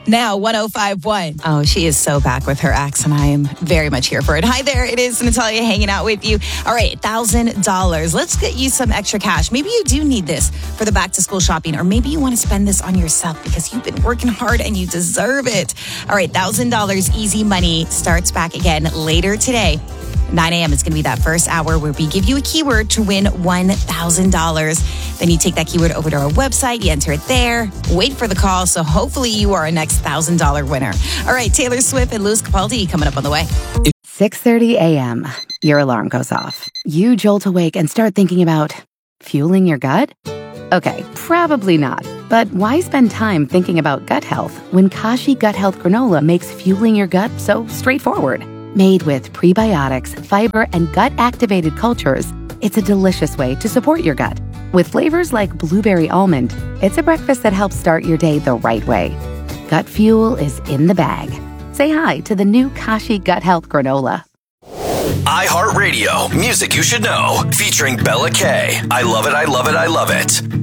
Now 105.1. Oh, she is so back with her ex, and I am very much here for it. Hi there, it is Natalia hanging out with you. All right, $1,000. Let's get you some extra cash. Maybe you do need this for the back-to-school shopping, or maybe you want to spend this on yourself because you've been working hard and you deserve it. All right, $1,000 easy money starts back again later today. 9 a.m. is going to be that first hour where we give you a keyword to win $1,000. Then you take that keyword over to our website, you enter it there, wait for the call, so hopefully you are our next $1,000 winner. All right, Taylor Swift and Lewis Capaldi coming up on the way. 6:30 a.m. Your alarm goes off. You jolt awake and start thinking about fueling your gut? Okay, probably not. But why spend time thinking about gut health when Kashi Gut Health Granola makes fueling your gut so straightforward? Made with prebiotics, fiber, and gut-activated cultures, it's a delicious way to support your gut. With flavors like blueberry almond, it's a breakfast that helps start your day the right way. Gut fuel is in the bag. Say hi to the new Kashi Gut Health Granola. iHeartRadio, music you should know, featuring Bella K. I love it, I love it, I love it.